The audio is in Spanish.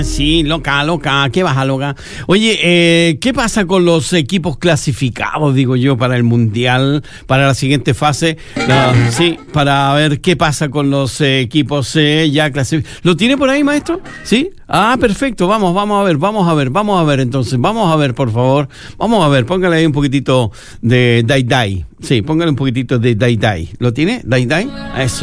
Sí, loca, ¿qué vas a loca? Oye, ¿qué pasa con los equipos clasificados, digo yo, para el Mundial, para la siguiente fase? Sí, para ver qué pasa con los equipos ya clasificados. ¿Lo tiene por ahí, maestro? ¿Sí? Ah, perfecto, vamos a ver, entonces, vamos a ver, por favor. Vamos a ver, póngale ahí un poquitito de Dai Dai. Sí, póngale un poquitito de Dai Dai. ¿Lo tiene? Dai Dai, eso.